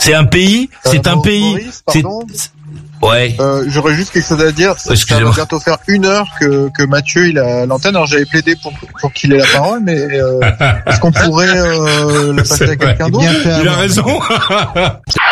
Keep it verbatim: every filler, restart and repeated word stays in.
C'est un pays, c'est euh, un pays. Maurice, pardon. C'est... Ouais. Euh, j'aurais juste quelque chose à dire. Ça, ça va bientôt faire une heure que, que Mathieu il a l'antenne. Alors j'avais plaidé pour, pour qu'il ait la parole, mais euh, est-ce qu'on pourrait euh, la passer à quelqu'un d'autre? Il a raison.